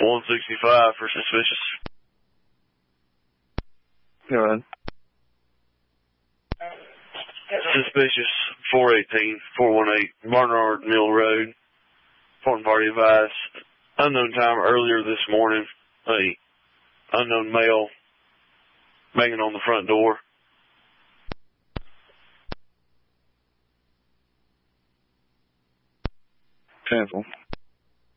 165 for suspicious. Go ahead. Suspicious 418 Barnard Mill Road. Important party advised. Unknown time earlier this morning. A unknown male banging on the front door. Cancel.